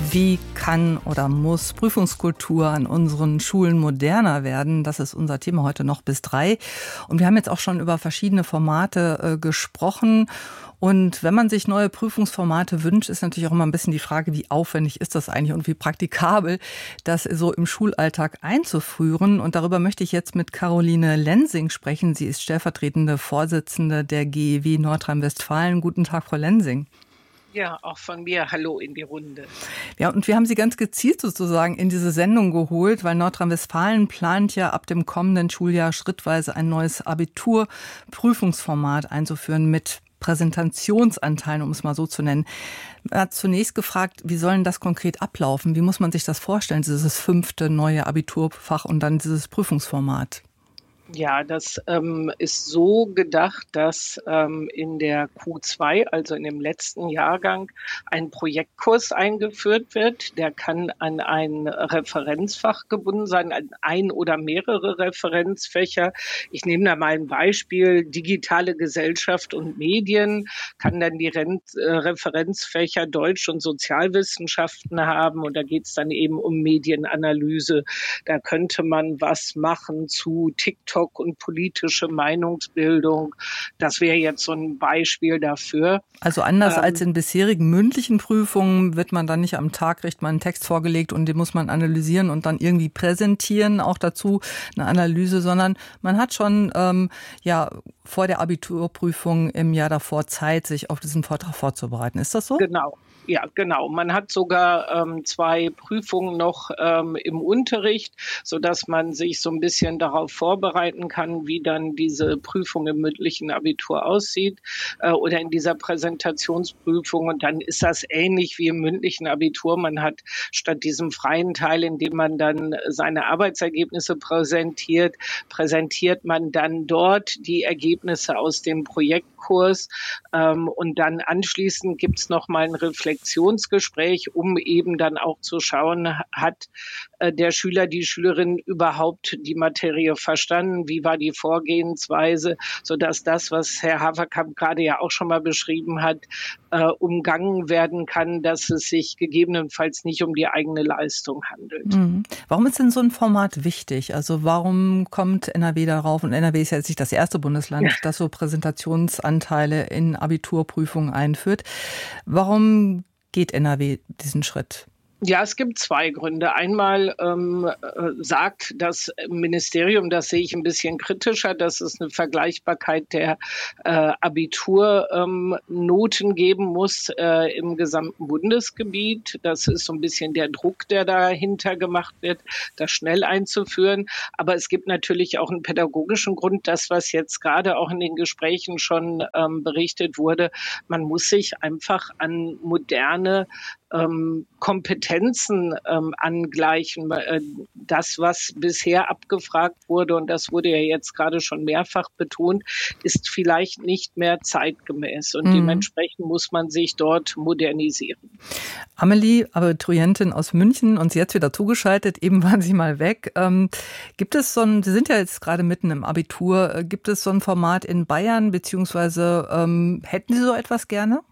Wie kann oder muss Prüfungskultur an unseren Schulen moderner werden? Das ist unser Thema heute noch bis 3. Und wir haben jetzt auch schon über verschiedene Formate gesprochen. Und wenn man sich neue Prüfungsformate wünscht, ist natürlich auch immer ein bisschen die Frage, wie aufwendig ist das eigentlich und wie praktikabel, das so im Schulalltag einzuführen. Und darüber möchte ich jetzt mit Caroline Lensing sprechen. Sie ist stellvertretende Vorsitzende der GEW Nordrhein-Westfalen. Guten Tag, Frau Lensing. Ja, auch von mir Hallo in die Runde. Ja, und wir haben Sie ganz gezielt sozusagen in diese Sendung geholt, weil Nordrhein-Westfalen plant ja ab dem kommenden Schuljahr schrittweise ein neues Abiturprüfungsformat einzuführen mit Präsentationsanteilen, um es mal so zu nennen. Er hat zunächst gefragt, wie soll denn das konkret ablaufen? Wie muss man sich das vorstellen, dieses 5. neue Abiturfach und dann dieses Prüfungsformat? Ja, das ist so gedacht, dass in der Q2, also in dem letzten Jahrgang, ein Projektkurs eingeführt wird. Der kann an ein Referenzfach gebunden sein, an ein oder mehrere Referenzfächer. Ich nehme da mal ein Beispiel. Digitale Gesellschaft und Medien kann dann die Referenzfächer Deutsch und Sozialwissenschaften haben. Und da geht es dann eben um Medienanalyse. Da könnte man was machen zu TikTok und politische Meinungsbildung. Das wäre jetzt so ein Beispiel dafür. Also anders als in bisherigen mündlichen Prüfungen wird man dann nicht am Tag, kriegt man einen Text vorgelegt und den muss man analysieren und dann irgendwie präsentieren, auch dazu eine Analyse, sondern man hat schon vor der Abiturprüfung im Jahr davor Zeit, sich auf diesen Vortrag vorzubereiten. Ist das so? Genau. Ja, genau. Man hat sogar 2 Prüfungen noch im Unterricht, sodass man sich so ein bisschen darauf vorbereiten kann, wie dann diese Prüfung im mündlichen Abitur aussieht oder in dieser Präsentationsprüfung. Und dann ist das ähnlich wie im mündlichen Abitur. Man hat statt diesem freien Teil, in dem man dann seine Arbeitsergebnisse präsentiert man dann dort die Ergebnisse aus dem Projektkurs. Und dann anschließend gibt es noch mal ein Reflexionsgespräch, um eben dann auch zu schauen, hat der Schüler, die Schülerin überhaupt die Materie verstanden? Wie war die Vorgehensweise, sodass das, was Herr Haferkamp gerade ja auch schon mal beschrieben hat, umgangen werden kann, dass es sich gegebenenfalls nicht um die eigene Leistung handelt. Mhm. Warum ist denn so ein Format wichtig? Also warum kommt NRW darauf? Und NRW ist ja jetzt nicht das erste Bundesland, das so Präsentationsanteile in Abiturprüfungen einführt. Warum geht NRW diesen Schritt? Ja, es gibt 2 Gründe. Einmal sagt das Ministerium, das sehe ich ein bisschen kritischer, dass es eine Vergleichbarkeit der Abiturnoten geben muss im gesamten Bundesgebiet. Das ist so ein bisschen der Druck, der dahinter gemacht wird, das schnell einzuführen. Aber es gibt natürlich auch einen pädagogischen Grund, das, was jetzt gerade auch in den Gesprächen schon berichtet wurde. Man muss sich einfach an moderne Kompetenzen angleichen. Das, was bisher abgefragt wurde, und das wurde ja jetzt gerade schon mehrfach betont, ist vielleicht nicht mehr zeitgemäß. Und dementsprechend muss man sich dort modernisieren. Amelie, Abiturientin aus München, uns jetzt wieder zugeschaltet. Eben waren Sie mal weg. Gibt es Sie sind ja jetzt gerade mitten im Abitur, gibt es so ein Format in Bayern, beziehungsweise hätten Sie so etwas gerne?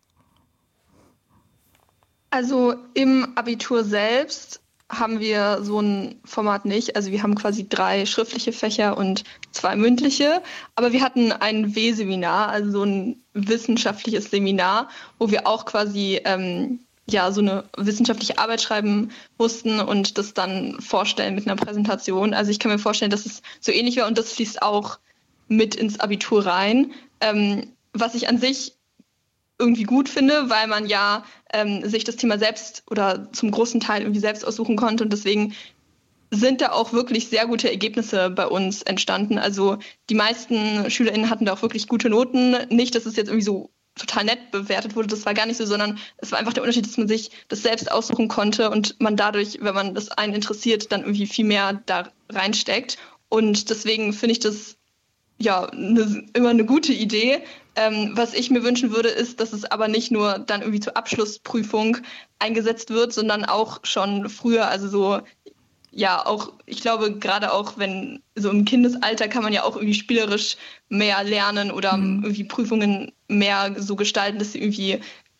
Also im Abitur selbst haben wir so ein Format nicht. Also wir haben quasi 3 schriftliche Fächer und 2 mündliche. Aber wir hatten ein W-Seminar, also so ein wissenschaftliches Seminar, wo wir auch quasi so eine wissenschaftliche Arbeit schreiben mussten und das dann vorstellen mit einer Präsentation. Also ich kann mir vorstellen, dass es so ähnlich war und das fließt auch mit ins Abitur rein. Was ich an sich irgendwie gut finde, weil man ja sich das Thema selbst oder zum großen Teil irgendwie selbst aussuchen konnte und deswegen sind da auch wirklich sehr gute Ergebnisse bei uns entstanden. Also die meisten SchülerInnen hatten da auch wirklich gute Noten. Nicht, dass es jetzt irgendwie so total nett bewertet wurde, das war gar nicht so, sondern es war einfach der Unterschied, dass man sich das selbst aussuchen konnte und man dadurch, wenn man das einen interessiert, dann irgendwie viel mehr da reinsteckt. Und deswegen finde ich das immer eine gute Idee. Was ich mir wünschen würde, ist, dass es aber nicht nur dann irgendwie zur Abschlussprüfung eingesetzt wird, sondern auch schon früher, also so, auch, ich glaube, gerade auch wenn so im Kindesalter kann man ja auch irgendwie spielerisch mehr lernen oder irgendwie Prüfungen mehr so gestalten, dass sie irgendwie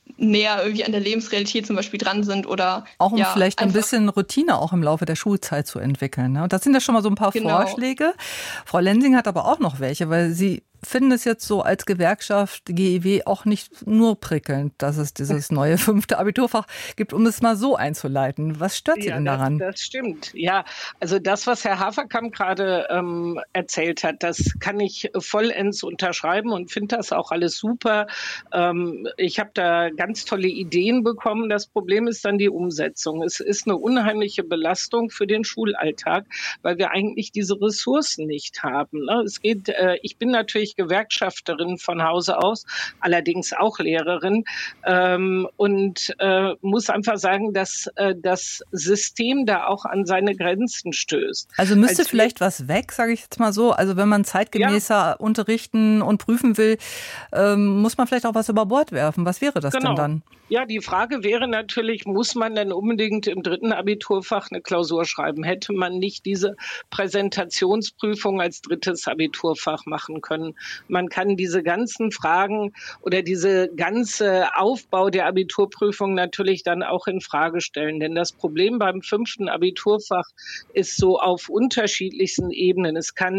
näher irgendwie an der Lebensrealität zum Beispiel dran sind oder auch um vielleicht ein bisschen Routine auch im Laufe der Schulzeit zu entwickeln. Ne? Und das sind ja schon mal so ein paar Vorschläge. Frau Lensing hat aber auch noch welche, weil Sie finden es jetzt so als Gewerkschaft GEW auch nicht nur prickelnd, dass es dieses neue 5. Abiturfach gibt, um es mal so einzuleiten. Was stört Sie denn daran? Das stimmt. Ja, also das, was Herr Haferkamp gerade erzählt hat, das kann ich vollends unterschreiben und finde das auch alles super. Ich habe da ganz tolle Ideen bekommen. Das Problem ist dann die Umsetzung. Es ist eine unheimliche Belastung für den Schulalltag, weil wir eigentlich diese Ressourcen nicht haben. Ne? Ich bin natürlich Gewerkschafterin von Hause aus, allerdings auch Lehrerin und muss einfach sagen, dass das System da auch an seine Grenzen stößt. Also müsste vielleicht was weg, sage ich jetzt mal so. Also wenn man zeitgemäßer unterrichten und prüfen will, muss man vielleicht auch was über Bord werfen. Was wäre das denn dann? Ja, die Frage wäre natürlich, muss man denn unbedingt im 3. Abiturfach eine Klausur schreiben? Hätte man nicht diese Präsentationsprüfung als 3. Abiturfach machen können? Man kann diese ganzen Fragen oder diese ganze Aufbau der Abiturprüfung natürlich dann auch in Frage stellen. Denn das Problem beim 5. Abiturfach ist so auf unterschiedlichsten Ebenen.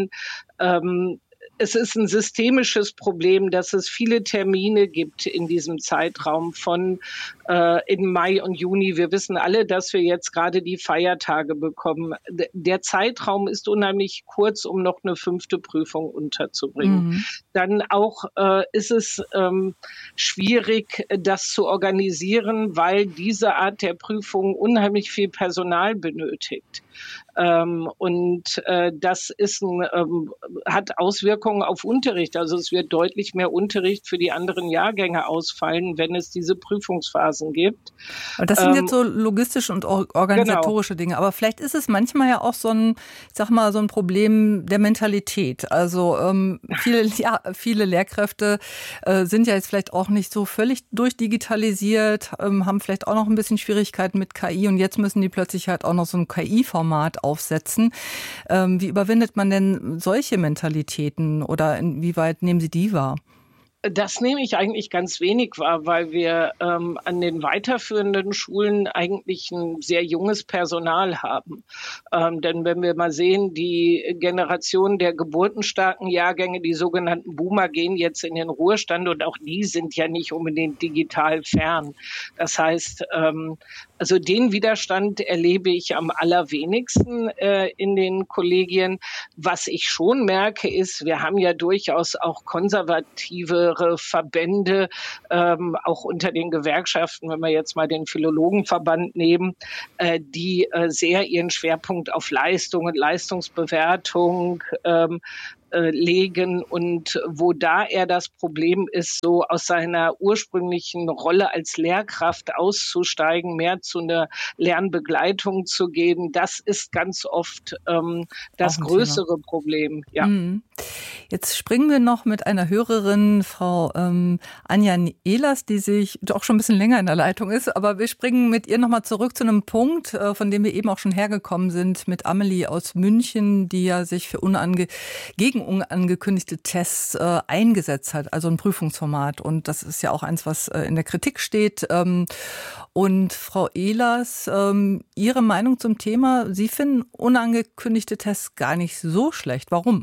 Es ist ein systemisches Problem, dass es viele Termine gibt in diesem Zeitraum von in Mai und Juni. Wir wissen alle, dass wir jetzt gerade die Feiertage bekommen. Der Zeitraum ist unheimlich kurz, um noch eine 5. Prüfung unterzubringen. Mhm. Dann auch ist es schwierig, das zu organisieren, weil diese Art der Prüfung unheimlich viel Personal benötigt. Das ist hat Auswirkungen auf Unterricht. Also es wird deutlich mehr Unterricht für die anderen Jahrgänge ausfallen, wenn es diese Prüfungsphasen gibt. Und das sind jetzt so logistische und organisatorische Dinge. Aber vielleicht ist es manchmal ja auch so ein Problem der Mentalität. Also viele Lehrkräfte sind ja jetzt vielleicht auch nicht so völlig durchdigitalisiert, haben vielleicht auch noch ein bisschen Schwierigkeiten mit KI und jetzt müssen die plötzlich halt auch noch so ein KI-Format aufsetzen. Wie überwindet man denn solche Mentalitäten oder inwieweit nehmen Sie die wahr? Das nehme ich eigentlich ganz wenig wahr, weil wir an den weiterführenden Schulen eigentlich ein sehr junges Personal haben. Denn wenn wir mal sehen, die Generation der geburtenstarken Jahrgänge, die sogenannten Boomer, gehen jetzt in den Ruhestand und auch die sind ja nicht unbedingt digital fern. Das heißt, also den Widerstand erlebe ich am allerwenigsten in den Kollegien. Was ich schon merke, ist, wir haben ja durchaus auch konservative Verbände, auch unter den Gewerkschaften, wenn wir jetzt mal den Philologenverband nehmen, die sehr ihren Schwerpunkt auf Leistung und Leistungsbewertung legen und wo da eher das Problem ist, so aus seiner ursprünglichen Rolle als Lehrkraft auszusteigen, mehr zu einer Lernbegleitung zu gehen, das ist ganz oft das größere Problem. Ja. Jetzt springen wir noch mit einer Hörerin, Frau Anja Ehlers, die sich doch schon ein bisschen länger in der Leitung ist, aber wir springen mit ihr nochmal zurück zu einem Punkt, von dem wir eben auch schon hergekommen sind, mit Amelie aus München, die ja sich für gegen unangekündigte Tests eingesetzt hat, also ein Prüfungsformat. Und das ist ja auch eins, was in der Kritik steht. Und Frau Ehlers, Ihre Meinung zum Thema, Sie finden unangekündigte Tests gar nicht so schlecht. Warum?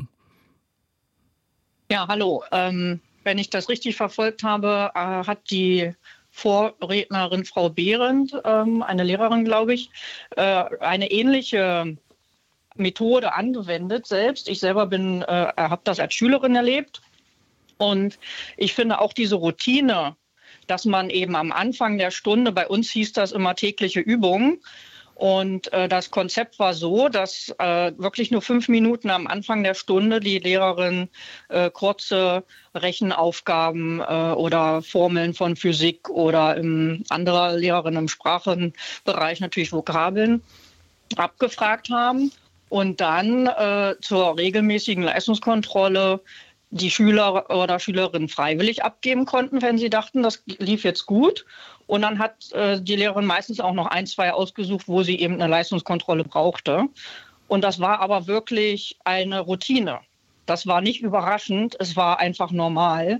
Ja, hallo. Wenn ich das richtig verfolgt habe, hat die Vorrednerin Frau Behrendt, eine Lehrerin, glaube ich, eine ähnliche Methode angewendet selbst. Ich selber habe das als Schülerin erlebt und ich finde auch diese Routine, dass man eben am Anfang der Stunde, bei uns hieß das immer tägliche Übungen, und das Konzept war so, dass wirklich nur 5 Minuten am Anfang der Stunde die Lehrerin kurze Rechenaufgaben oder Formeln von Physik oder andere Lehrerinnen im Sprachenbereich natürlich Vokabeln abgefragt haben und dann zur regelmäßigen Leistungskontrolle die Schüler oder Schülerinnen freiwillig abgeben konnten, wenn sie dachten, das lief jetzt gut. Und dann hat die Lehrerin meistens auch noch 1, 2 ausgesucht, wo sie eben eine Leistungskontrolle brauchte. Und das war aber wirklich eine Routine. Das war nicht überraschend, es war einfach normal.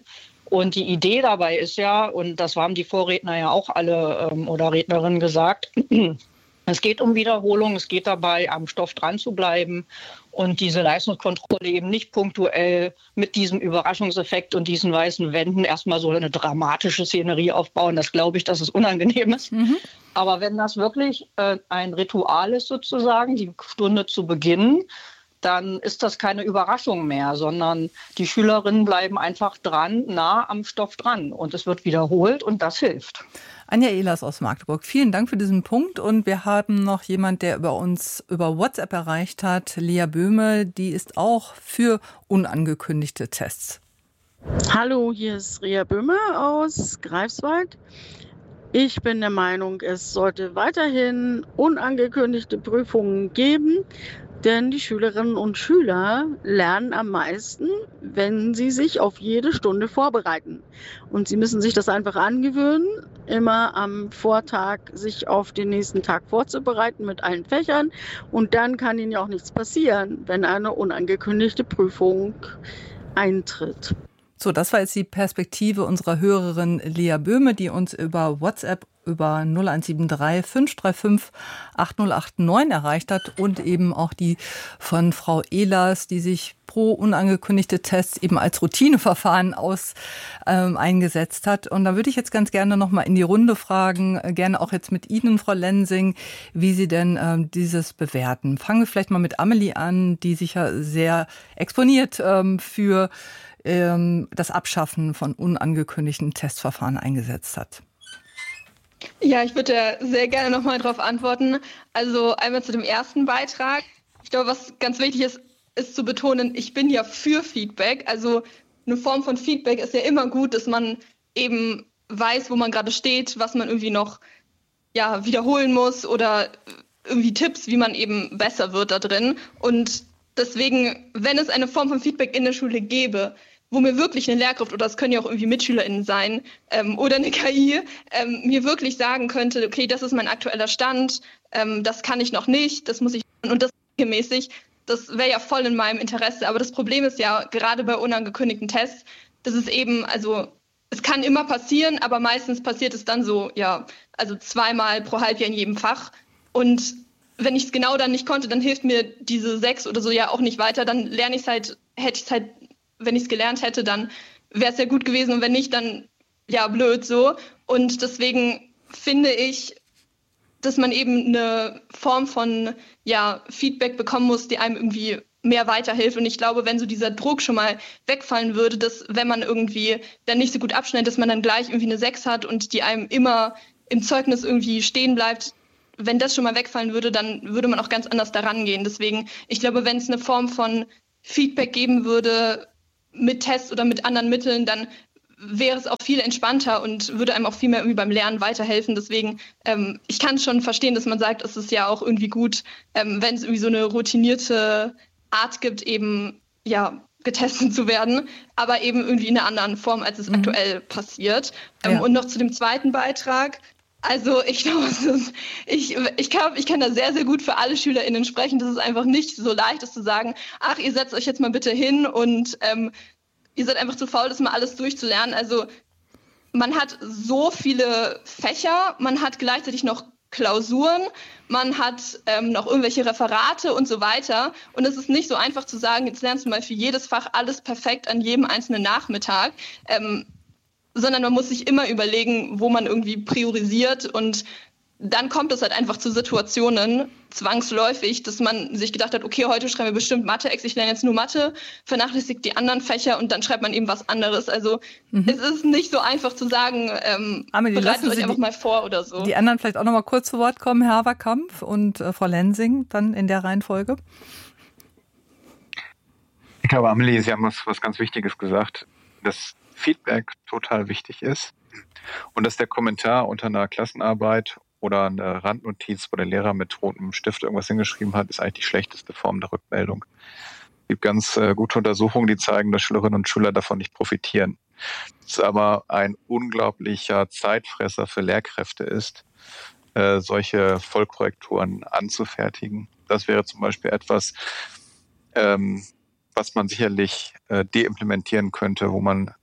Und die Idee dabei ist ja, und das haben die Vorredner ja auch alle oder Rednerinnen gesagt, es geht um Wiederholung, es geht dabei, am Stoff dran zu bleiben und diese Leistungskontrolle eben nicht punktuell mit diesem Überraschungseffekt und diesen weißen Wänden erstmal so eine dramatische Szenerie aufbauen. Das glaube ich, dass es unangenehm ist. Aber wenn das wirklich ein Ritual ist sozusagen, die Stunde zu beginnen, dann ist das keine Überraschung mehr, sondern die Schülerinnen bleiben einfach dran, nah am Stoff dran. Und es wird wiederholt und das hilft. Anja Ehlers aus Magdeburg, vielen Dank für diesen Punkt. Und wir haben noch jemand, der uns über WhatsApp erreicht hat, Lea Böhme, die ist auch für unangekündigte Tests. Hallo, hier ist Rea Böhme aus Greifswald. Ich bin der Meinung, es sollte weiterhin unangekündigte Prüfungen geben, denn die Schülerinnen und Schüler lernen am meisten, wenn sie sich auf jede Stunde vorbereiten. Und sie müssen sich das einfach angewöhnen, immer am Vortag sich auf den nächsten Tag vorzubereiten mit allen Fächern. Und dann kann ihnen ja auch nichts passieren, wenn eine unangekündigte Prüfung eintritt. So, das war jetzt die Perspektive unserer Hörerin Lea Böhme, die uns über WhatsApp über 0173 535 8089 erreicht hat und eben auch die von Frau Ehlers, die sich pro unangekündigte Tests eben als Routineverfahren eingesetzt hat. Und da würde ich jetzt ganz gerne noch mal in die Runde fragen, gerne auch jetzt mit Ihnen, Frau Lensing, wie Sie denn dieses bewerten. Fangen wir vielleicht mal mit Amelie an, die sich ja sehr exponiert für das Abschaffen von unangekündigten Testverfahren eingesetzt hat. Ja, ich würde da sehr gerne nochmal drauf antworten. Also einmal zu dem ersten Beitrag. Ich glaube, was ganz wichtig ist, ist zu betonen, ich bin ja für Feedback. Also eine Form von Feedback ist ja immer gut, dass man eben weiß, wo man gerade steht, was man irgendwie noch wiederholen muss oder irgendwie Tipps, wie man eben besser wird da drin. Und deswegen, wenn es eine Form von Feedback in der Schule gäbe, wo mir wirklich eine Lehrkraft, oder es können ja auch irgendwie MitschülerInnen sein, oder eine KI, mir wirklich sagen könnte, okay, das ist mein aktueller Stand, das kann ich noch nicht, das muss ich, und das regelmäßig, das wäre ja voll in meinem Interesse. Aber das Problem ist ja, gerade bei unangekündigten Tests, das ist eben, also es kann immer passieren, aber meistens passiert es dann so, also 2-mal pro Halbjahr in jedem Fach. Und wenn ich es genau dann nicht konnte, dann hilft mir diese 6 oder so ja auch nicht weiter. Dann lerne ich es halt, hätte ich es halt, wenn ich es gelernt hätte, dann wäre es ja gut gewesen. Und wenn nicht, dann blöd so. Und deswegen finde ich, dass man eben eine Form von Feedback bekommen muss, die einem irgendwie mehr weiterhilft. Und ich glaube, wenn so dieser Druck schon mal wegfallen würde, dass wenn man irgendwie dann nicht so gut abschneidet, dass man dann gleich irgendwie eine 6 hat und die einem immer im Zeugnis irgendwie stehen bleibt, wenn das schon mal wegfallen würde, dann würde man auch ganz anders daran gehen. Deswegen, ich glaube, wenn es eine Form von Feedback geben würde mit Tests oder mit anderen Mitteln, dann wäre es auch viel entspannter und würde einem auch viel mehr irgendwie beim Lernen weiterhelfen. Deswegen, ich kann schon verstehen, dass man sagt, es ist ja auch irgendwie gut, wenn es irgendwie so eine routinierte Art gibt, eben getestet zu werden, aber eben irgendwie in einer anderen Form, als es aktuell passiert. Und noch zu dem zweiten Beitrag. Also ich glaube, ich kann da sehr, sehr gut für alle SchülerInnen sprechen. Das ist einfach nicht so leicht, das zu sagen, ach, ihr setzt euch jetzt mal bitte hin und ihr seid einfach zu faul, das mal alles durchzulernen. Also man hat so viele Fächer, man hat gleichzeitig noch Klausuren, man hat noch irgendwelche Referate und so weiter. Und es ist nicht so einfach zu sagen, jetzt lernst du mal für jedes Fach alles perfekt an jedem einzelnen Nachmittag. Sondern man muss sich immer überlegen, wo man irgendwie priorisiert, und dann kommt es halt einfach zu Situationen, zwangsläufig, dass man sich gedacht hat, okay, heute schreiben wir bestimmt Mathe-Ex, ich lerne jetzt nur Mathe, vernachlässigt die anderen Fächer und dann schreibt man eben was anderes. Also es ist nicht so einfach zu sagen, bereitet euch einfach mal vor oder so. Die anderen vielleicht auch noch mal kurz zu Wort kommen, Herr Haverkamp und Frau Lensing, dann in der Reihenfolge. Ich glaube, Amelie, Sie haben was ganz Wichtiges gesagt, dass Feedback total wichtig ist und dass der Kommentar unter einer Klassenarbeit oder eine Randnotiz, wo der Lehrer mit rotem Stift irgendwas hingeschrieben hat, ist eigentlich die schlechteste Form der Rückmeldung. Es gibt ganz gute Untersuchungen, die zeigen, dass Schülerinnen und Schüler davon nicht profitieren. Es ist aber ein unglaublicher Zeitfresser für Lehrkräfte ist, solche Vollkorrekturen anzufertigen. Das wäre zum Beispiel etwas, was man sicherlich deimplementieren könnte, wo man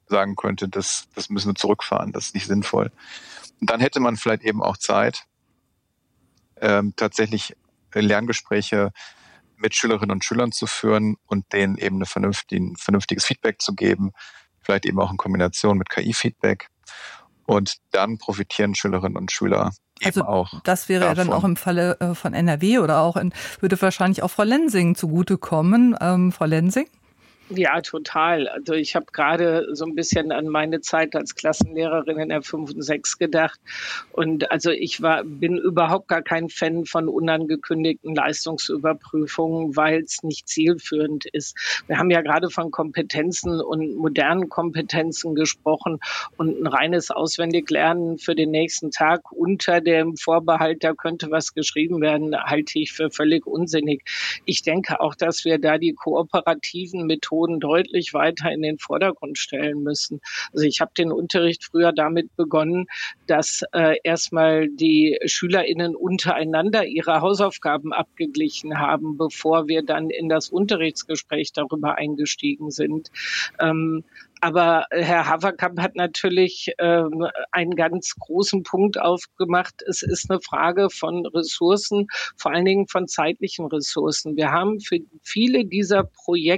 sagen könnte, das müssen wir zurückfahren, das ist nicht sinnvoll. Und dann hätte man vielleicht eben auch Zeit, tatsächlich Lerngespräche mit Schülerinnen und Schülern zu führen und denen eben ein vernünftiges Feedback zu geben, vielleicht eben auch in Kombination mit KI-Feedback. Und dann profitieren Schülerinnen und Schüler eben auch. Das wäre davon. Ja dann auch im Falle von NRW oder auch würde wahrscheinlich auch Frau Lensing zugutekommen. Frau Lensing? Ja, total. Also ich habe gerade so ein bisschen an meine Zeit als Klassenlehrerin in der 5. und 6 gedacht. Und also bin überhaupt gar kein Fan von unangekündigten Leistungsüberprüfungen, weil es nicht zielführend ist. Wir haben ja gerade von Kompetenzen und modernen Kompetenzen gesprochen und ein reines Auswendiglernen für den nächsten Tag unter dem Vorbehalt, da könnte was geschrieben werden, halte ich für völlig unsinnig. Ich denke auch, dass wir da die kooperativen Methoden deutlich weiter in den Vordergrund stellen müssen. Also ich habe den Unterricht früher damit begonnen, dass erstmal die SchülerInnen untereinander ihre Hausaufgaben abgeglichen haben, bevor wir dann in das Unterrichtsgespräch darüber eingestiegen sind. Aber Herr Haverkamp hat natürlich einen ganz großen Punkt aufgemacht. Es ist eine Frage von Ressourcen, vor allen Dingen von zeitlichen Ressourcen. Wir haben für viele dieser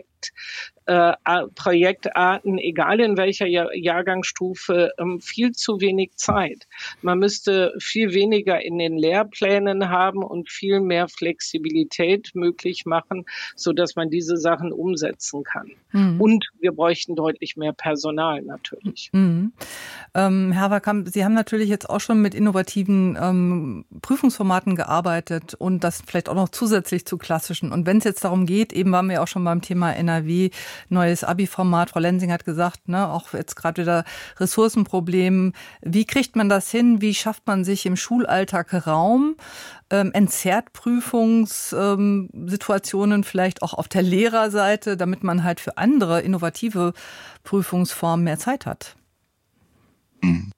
Projektarten, egal in welcher Jahrgangsstufe, viel zu wenig Zeit. Man müsste viel weniger in den Lehrplänen haben und viel mehr Flexibilität möglich machen, so dass man diese Sachen umsetzen kann. Mhm. Und wir bräuchten deutlich mehr Personal natürlich. Mhm. Herr Haverkamp, Sie haben natürlich jetzt auch schon mit innovativen Prüfungsformaten gearbeitet und das vielleicht auch noch zusätzlich zu klassischen. Und wenn es jetzt darum geht, eben waren wir auch schon beim Thema NRW, neues Abi-Format. Frau Lensing hat gesagt, ne, auch jetzt gerade wieder Ressourcenproblem. Wie kriegt man das hin? Wie schafft man sich im Schulalltag Raum? Entzerrt Prüfungssituationen vielleicht auch auf der Lehrerseite, damit man halt für andere innovative Prüfungsformen mehr Zeit hat? Im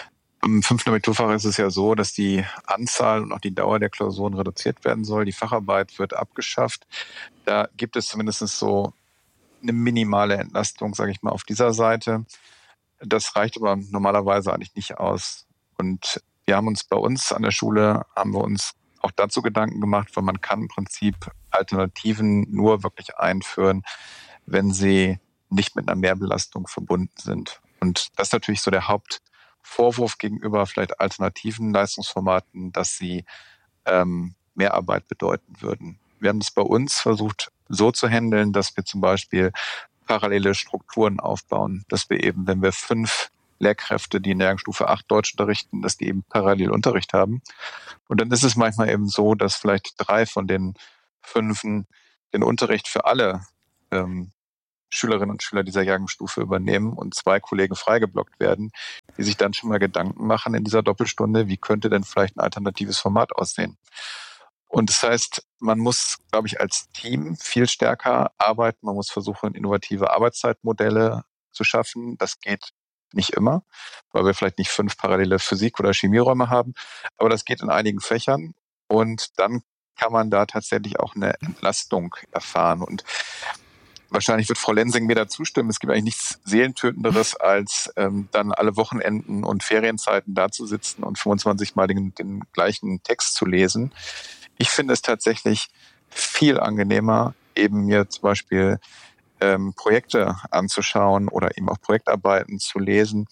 5. Abiturfach ist es ja so, dass die Anzahl und auch die Dauer der Klausuren reduziert werden soll. Die Facharbeit wird abgeschafft. Da gibt es zumindest so eine minimale Entlastung, sage ich mal, auf dieser Seite. Das reicht aber normalerweise eigentlich nicht aus. Und wir haben uns bei uns an der Schule, auch dazu Gedanken gemacht, weil man kann im Prinzip Alternativen nur wirklich einführen, wenn sie nicht mit einer Mehrbelastung verbunden sind. Und das ist natürlich so der Hauptvorwurf gegenüber vielleicht alternativen Leistungsformaten, dass sie Mehrarbeit bedeuten würden. Wir haben das bei uns versucht so zu handeln, dass wir zum Beispiel parallele Strukturen aufbauen, dass wir eben, wenn wir 5 Lehrkräfte, die in der Jahrgangsstufe 8 Deutsch unterrichten, dass die eben parallel Unterricht haben. Und dann ist es manchmal eben so, dass vielleicht 3 von den 5 den Unterricht für alle Schülerinnen und Schüler dieser Jahrgangsstufe übernehmen und 2 Kollegen freigeblockt werden, die sich dann schon mal Gedanken machen in dieser Doppelstunde, wie könnte denn vielleicht ein alternatives Format aussehen. Und das heißt, man muss, glaube ich, als Team viel stärker arbeiten. Man muss versuchen, innovative Arbeitszeitmodelle zu schaffen. Das geht nicht immer, weil wir vielleicht nicht 5 parallele Physik- oder Chemieräume haben. Aber das geht in einigen Fächern. Und dann kann man da tatsächlich auch eine Entlastung erfahren. Und wahrscheinlich wird Frau Lensing mir da zustimmen. Es gibt eigentlich nichts Seelentötenderes, als dann alle Wochenenden und Ferienzeiten da zu sitzen und 25 Mal den gleichen Text zu lesen. Ich finde es tatsächlich viel angenehmer, eben mir zum Beispiel Projekte anzuschauen oder eben auch Projektarbeiten zu lesen,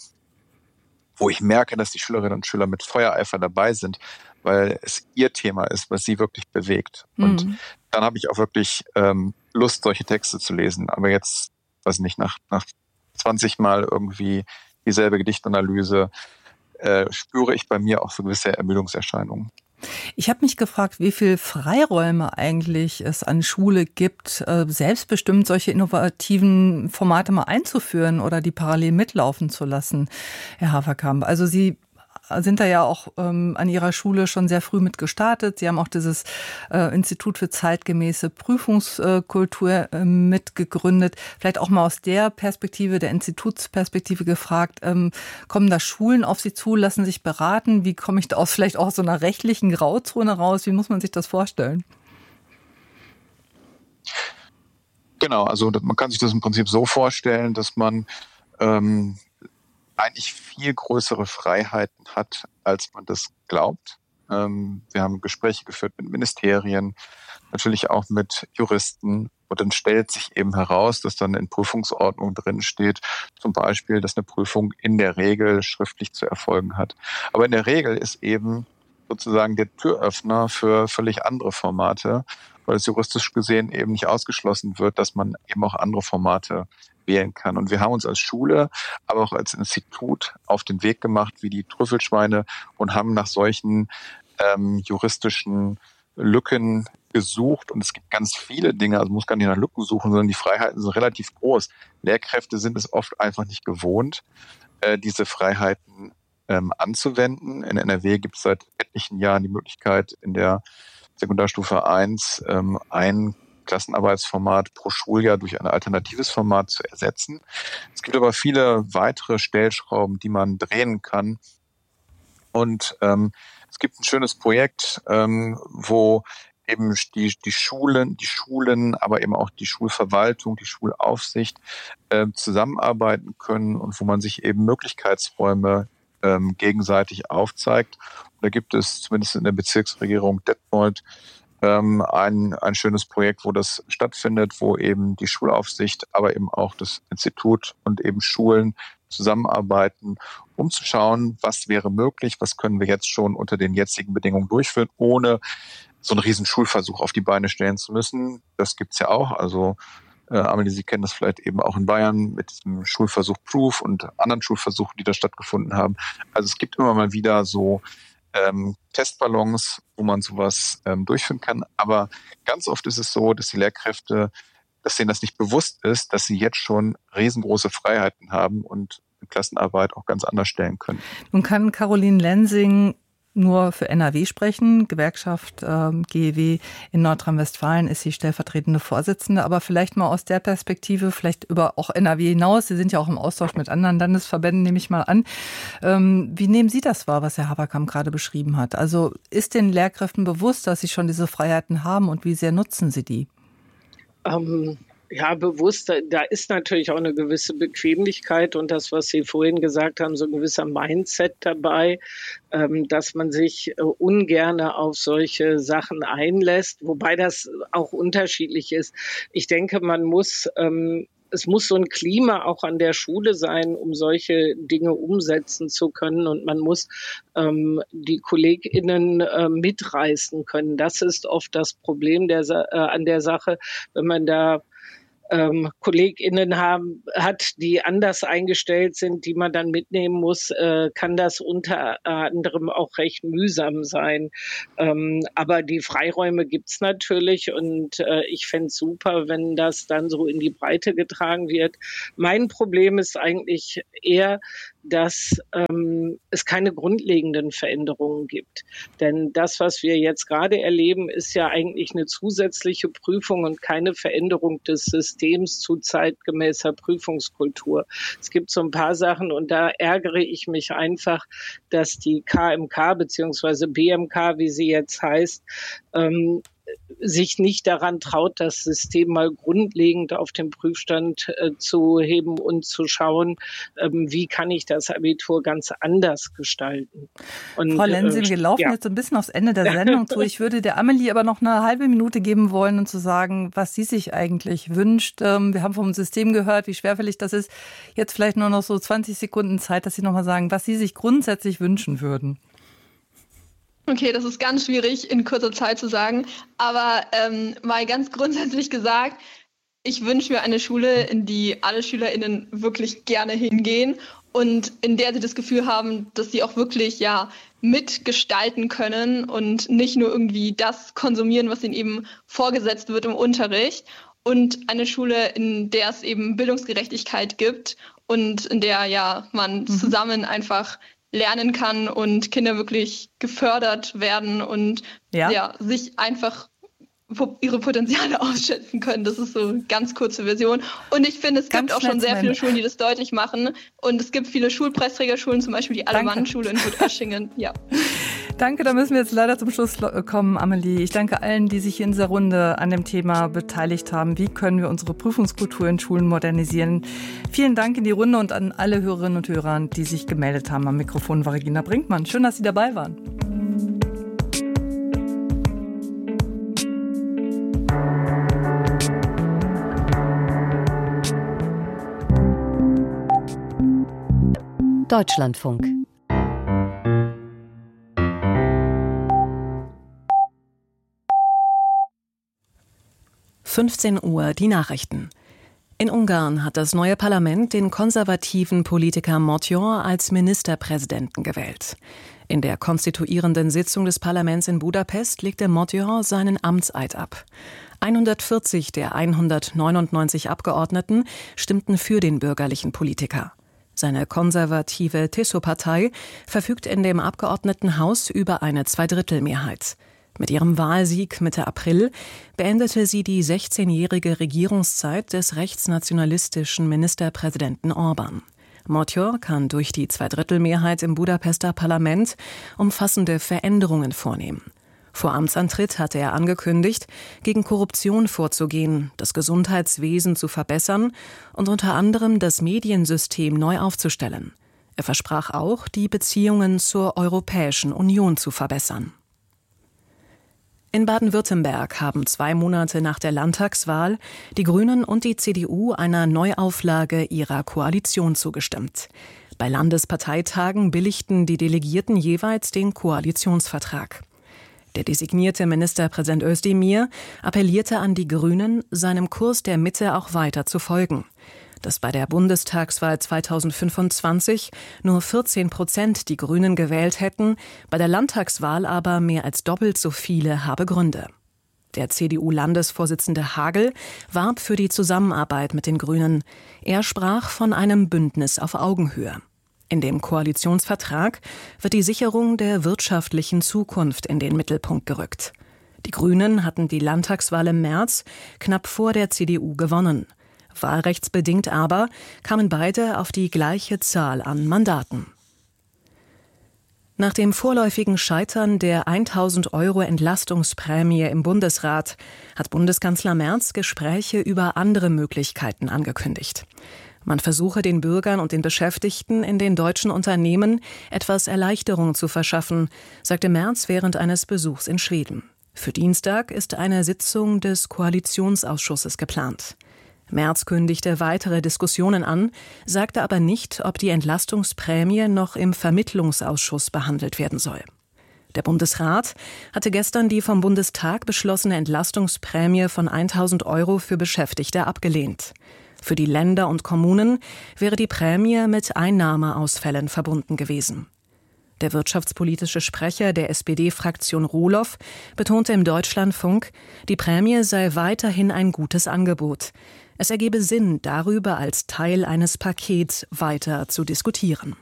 wo ich merke, dass die Schülerinnen und Schüler mit Feuereifer dabei sind, weil es ihr Thema ist, was sie wirklich bewegt. Und dann habe ich auch wirklich Lust, solche Texte zu lesen. Aber jetzt, weiß nicht, nach 20 Mal irgendwie dieselbe Gedichtanalyse spüre ich bei mir auch so gewisse Ermüdungserscheinungen. Ich habe mich gefragt, wie viel Freiräume eigentlich es an Schule gibt, selbstbestimmt solche innovativen Formate mal einzuführen oder die parallel mitlaufen zu lassen, Herr Haverkamp. Also Sie sind da ja auch an Ihrer Schule schon sehr früh mit gestartet. Sie haben auch dieses Institut für zeitgemäße Prüfungskultur mitgegründet. Vielleicht auch mal aus der Perspektive, der Institutsperspektive gefragt, kommen da Schulen auf Sie zu, lassen sich beraten? Wie komme ich da vielleicht auch aus so einer rechtlichen Grauzone raus? Wie muss man sich das vorstellen? Genau, also man kann sich das im Prinzip so vorstellen, dass man eigentlich viel größere Freiheiten hat, als man das glaubt. Wir haben Gespräche geführt mit Ministerien, natürlich auch mit Juristen. Und dann stellt sich eben heraus, dass dann in Prüfungsordnung drin steht, zum Beispiel, dass eine Prüfung in der Regel schriftlich zu erfolgen hat. Aber in der Regel ist eben sozusagen der Türöffner für völlig andere Formate, weil es juristisch gesehen eben nicht ausgeschlossen wird, dass man eben auch andere Formate wählen kann. Und wir haben uns als Schule, aber auch als Institut auf den Weg gemacht wie die Trüffelschweine und haben nach solchen juristischen Lücken gesucht. Und es gibt ganz viele Dinge, also man muss gar nicht nach Lücken suchen, sondern die Freiheiten sind relativ groß. Lehrkräfte sind es oft einfach nicht gewohnt, diese Freiheiten anzuwenden. In NRW gibt es seit etlichen Jahren die Möglichkeit, in der Sekundarstufe 1 ein Klassenarbeitsformat pro Schuljahr durch ein alternatives Format zu ersetzen. Es gibt aber viele weitere Stellschrauben, die man drehen kann. Und es gibt ein schönes Projekt, wo eben die Schulen, aber eben auch die Schulverwaltung, die Schulaufsicht zusammenarbeiten können und wo man sich eben Möglichkeitsräume gegenseitig aufzeigt. Und da gibt es zumindest in der Bezirksregierung Detmold ein schönes Projekt, wo das stattfindet, wo eben die Schulaufsicht, aber eben auch das Institut und eben Schulen zusammenarbeiten, um zu schauen, was wäre möglich, was können wir jetzt schon unter den jetzigen Bedingungen durchführen, ohne so einen riesen Schulversuch auf die Beine stellen zu müssen. Das gibt's ja auch. Also Amelie, Sie kennen das vielleicht eben auch in Bayern mit diesem Schulversuch Proof und anderen Schulversuchen, die da stattgefunden haben. Also es gibt immer mal wieder so Testballons, wo man sowas durchführen kann. Aber ganz oft ist es so, dass die Lehrkräfte, dass denen das nicht bewusst ist, dass sie jetzt schon riesengroße Freiheiten haben und Klassenarbeit auch ganz anders stellen können. Nun kann Caroline Lensing nur für NRW sprechen. Gewerkschaft GEW in Nordrhein-Westfalen ist sie stellvertretende Vorsitzende. Aber vielleicht mal aus der Perspektive, vielleicht über auch NRW hinaus. Sie sind ja auch im Austausch mit anderen Landesverbänden, nehme ich mal an. Wie nehmen Sie das wahr, was Herr Haberkamp gerade beschrieben hat? Also ist den Lehrkräften bewusst, dass sie schon diese Freiheiten haben und wie sehr nutzen sie die? Ja, bewusst, da ist natürlich auch eine gewisse Bequemlichkeit und das, was Sie vorhin gesagt haben, so ein gewisser Mindset dabei, dass man sich ungerne auf solche Sachen einlässt, wobei das auch unterschiedlich ist. Ich denke, es muss so ein Klima auch an der Schule sein, um solche Dinge umsetzen zu können. Und man muss die KollegInnen mitreißen können. Das ist oft das Problem an der Sache, wenn man da KollegInnen hat, die anders eingestellt sind, die man dann mitnehmen muss, kann das unter anderem auch recht mühsam sein. Aber die Freiräume gibt's natürlich und ich fände es super, wenn das dann so in die Breite getragen wird. Mein Problem ist eigentlich eher, dass es keine grundlegenden Veränderungen gibt. Denn das, was wir jetzt gerade erleben, ist ja eigentlich eine zusätzliche Prüfung und keine Veränderung des Systems zu zeitgemäßer Prüfungskultur. Es gibt so ein paar Sachen und da ärgere ich mich einfach, dass die KMK bzw. BMK, wie sie jetzt heißt, sich nicht daran traut, das System mal grundlegend auf den Prüfstand zu heben und zu schauen, wie kann ich das Abitur ganz anders gestalten. Und, Frau Lensing, wir laufen jetzt so ein bisschen aufs Ende der Sendung zu. Ich würde der Amelie aber noch eine halbe Minute geben wollen, um zu sagen, was sie sich eigentlich wünscht. Wir haben vom System gehört, wie schwerfällig das ist. Jetzt vielleicht nur noch so 20 Sekunden Zeit, dass Sie noch mal sagen, was Sie sich grundsätzlich wünschen würden. Okay, das ist ganz schwierig in kurzer Zeit zu sagen, aber mal ganz grundsätzlich gesagt, ich wünsche mir eine Schule, in die alle SchülerInnen wirklich gerne hingehen und in der sie das Gefühl haben, dass sie auch wirklich mitgestalten können und nicht nur irgendwie das konsumieren, was ihnen eben vorgesetzt wird im Unterricht. Und eine Schule, in der es eben Bildungsgerechtigkeit gibt und in der man zusammen einfach lernen kann und Kinder wirklich gefördert werden und sich einfach ihre Potenziale ausschätzen können. Das ist so eine ganz kurze Version. Und ich finde, es gibt auch schon sehr viele Schulen, die das deutlich machen. Und es gibt viele Schulpreisträgerschulen, zum Beispiel die Alle-Mann-Schule in Gut-Oeschingen. Ja. Danke, da müssen wir jetzt leider zum Schluss kommen, Amelie. Ich danke allen, die sich in dieser Runde an dem Thema beteiligt haben. Wie können wir unsere Prüfungskultur in Schulen modernisieren? Vielen Dank in die Runde und an alle Hörerinnen und Hörer, die sich gemeldet haben. Am Mikrofon war Regina Brinkmann. Schön, dass Sie dabei waren. Deutschlandfunk. Uhr die Nachrichten. In Ungarn hat das neue Parlament den konservativen Politiker Motyor als Ministerpräsidenten gewählt. In der konstituierenden Sitzung des Parlaments in Budapest legte Motyor seinen Amtseid ab. 140 der 199 Abgeordneten stimmten für den bürgerlichen Politiker. Seine konservative TISO-Partei verfügt in dem Abgeordnetenhaus über eine Zweidrittelmehrheit. Mit ihrem Wahlsieg Mitte April beendete sie die 16-jährige Regierungszeit des rechtsnationalistischen Ministerpräsidenten Orbán. Motyor kann durch die Zweidrittelmehrheit im Budapester Parlament umfassende Veränderungen vornehmen. Vor Amtsantritt hatte er angekündigt, gegen Korruption vorzugehen, das Gesundheitswesen zu verbessern und unter anderem das Mediensystem neu aufzustellen. Er versprach auch, die Beziehungen zur Europäischen Union zu verbessern. In Baden-Württemberg haben 2 Monate nach der Landtagswahl die Grünen und die CDU einer Neuauflage ihrer Koalition zugestimmt. Bei Landesparteitagen billigten die Delegierten jeweils den Koalitionsvertrag. Der designierte Ministerpräsident Özdemir appellierte an die Grünen, seinem Kurs der Mitte auch weiter zu folgen. Dass bei der Bundestagswahl 2025 nur 14% die Grünen gewählt hätten, bei der Landtagswahl aber mehr als doppelt so viele, habe Gründe. Der CDU-Landesvorsitzende Hagel warb für die Zusammenarbeit mit den Grünen. Er sprach von einem Bündnis auf Augenhöhe. In dem Koalitionsvertrag wird die Sicherung der wirtschaftlichen Zukunft in den Mittelpunkt gerückt. Die Grünen hatten die Landtagswahl im März knapp vor der CDU gewonnen. Wahlrechtsbedingt aber kamen beide auf die gleiche Zahl an Mandaten. Nach dem vorläufigen Scheitern der 1.000 € Entlastungsprämie im Bundesrat hat Bundeskanzler Merz Gespräche über andere Möglichkeiten angekündigt. Man versuche den Bürgern und den Beschäftigten in den deutschen Unternehmen etwas Erleichterung zu verschaffen, sagte Merz während eines Besuchs in Schweden. Für Dienstag ist eine Sitzung des Koalitionsausschusses geplant. Merz kündigte weitere Diskussionen an, sagte aber nicht, ob die Entlastungsprämie noch im Vermittlungsausschuss behandelt werden soll. Der Bundesrat hatte gestern die vom Bundestag beschlossene Entlastungsprämie von 1.000 € für Beschäftigte abgelehnt. Für die Länder und Kommunen wäre die Prämie mit Einnahmeausfällen verbunden gewesen. Der wirtschaftspolitische Sprecher der SPD-Fraktion Rohloff betonte im Deutschlandfunk, die Prämie sei weiterhin ein gutes Angebot. Es ergebe Sinn, darüber als Teil eines Pakets weiter zu diskutieren.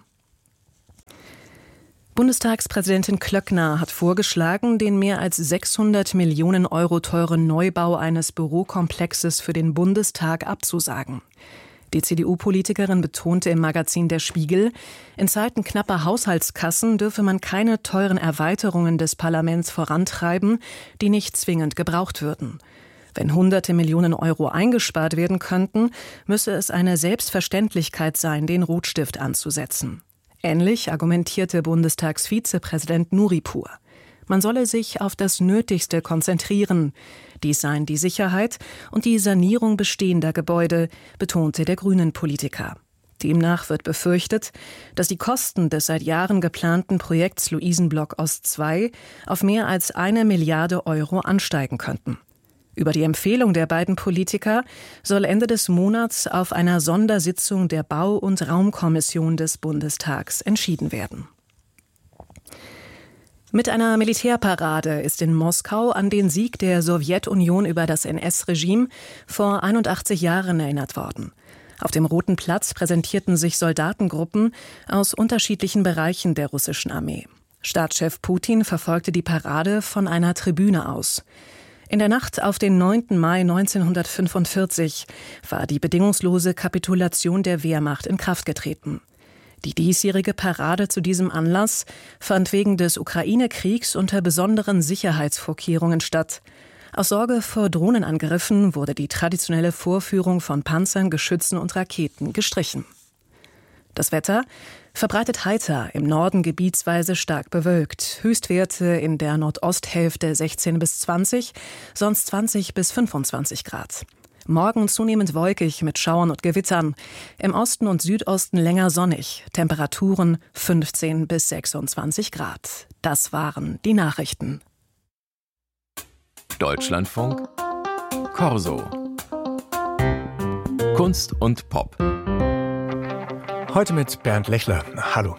Bundestagspräsidentin Klöckner hat vorgeschlagen, den mehr als 600 Millionen € teuren Neubau eines Bürokomplexes für den Bundestag abzusagen. Die CDU-Politikerin betonte im Magazin Der Spiegel, in Zeiten knapper Haushaltskassen dürfe man keine teuren Erweiterungen des Parlaments vorantreiben, die nicht zwingend gebraucht würden. Wenn hunderte Millionen € eingespart werden könnten, müsse es eine Selbstverständlichkeit sein, den Rotstift anzusetzen. Ähnlich argumentierte Bundestagsvizepräsident Nuripur. Man solle sich auf das Nötigste konzentrieren. Dies seien die Sicherheit und die Sanierung bestehender Gebäude, betonte der Grünen-Politiker. Demnach wird befürchtet, dass die Kosten des seit Jahren geplanten Projekts Luisenblock Ost II auf mehr als 1 Milliarde € ansteigen könnten. Über die Empfehlung der beiden Politiker soll Ende des Monats auf einer Sondersitzung der Bau- und Raumkommission des Bundestags entschieden werden. Mit einer Militärparade ist in Moskau an den Sieg der Sowjetunion über das NS-Regime vor 81 Jahren erinnert worden. Auf dem Roten Platz präsentierten sich Soldatengruppen aus unterschiedlichen Bereichen der russischen Armee. Staatschef Putin verfolgte die Parade von einer Tribüne aus. In der Nacht auf den 9. Mai 1945 war die bedingungslose Kapitulation der Wehrmacht in Kraft getreten. Die diesjährige Parade zu diesem Anlass fand wegen des Ukraine-Kriegs unter besonderen Sicherheitsvorkehrungen statt. Aus Sorge vor Drohnenangriffen wurde die traditionelle Vorführung von Panzern, Geschützen und Raketen gestrichen. Das Wetter verbreitet heiter, im Norden gebietsweise stark bewölkt. Höchstwerte in der Nordosthälfte 16 bis 20, sonst 20 bis 25 Grad. Morgen zunehmend wolkig mit Schauern und Gewittern. Im Osten und Südosten länger sonnig. Temperaturen 15 bis 26 Grad. Das waren die Nachrichten. Deutschlandfunk Corso. Kunst und Pop. Heute mit Bernd Lechler. Hallo.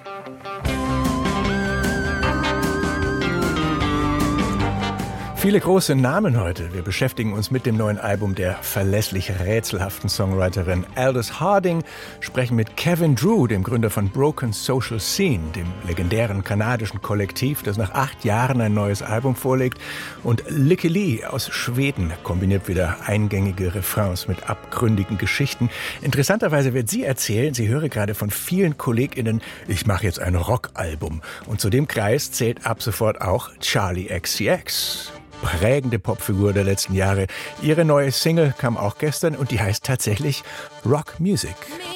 Viele große Namen heute. Wir beschäftigen uns mit dem neuen Album der verlässlich rätselhaften Songwriterin Aldous Harding, sprechen mit Kevin Drew, dem Gründer von Broken Social Scene, dem legendären kanadischen Kollektiv, das nach 8 Jahren ein neues Album vorlegt, und Lykke Li aus Schweden kombiniert wieder eingängige Refrains mit abgründigen Geschichten. Interessanterweise wird sie erzählen, sie höre gerade von vielen KollegInnen, ich mache jetzt ein Rockalbum. Und zu dem Kreis zählt ab sofort auch Charli XCX. Prägende Popfigur der letzten Jahre. Ihre neue Single kam auch gestern und die heißt tatsächlich Rock Music.